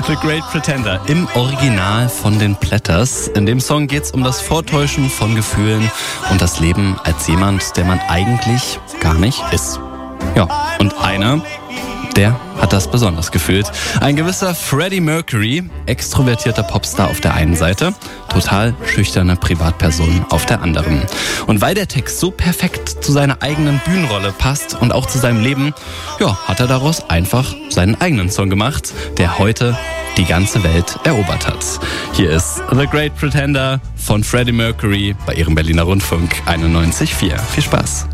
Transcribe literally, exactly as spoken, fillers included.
The Great Pretender im Original von den Platters. In dem Song geht's um das Vortäuschen von Gefühlen und das Leben als jemand, der man eigentlich gar nicht ist. Ja, und einer, der hat das besonders gefühlt. Ein gewisser Freddie Mercury, extrovertierter Popstar auf der einen Seite, total schüchterne Privatperson auf der anderen. Und weil der Text so perfekt zu seiner eigenen Bühnenrolle passt und auch zu seinem Leben, ja, hat er daraus einfach seinen eigenen Song gemacht, der heute die ganze Welt erobert hat. Hier ist The Great Pretender von Freddie Mercury bei Ihrem Berliner Rundfunk einundneunzig Komma vier. Viel Spaß.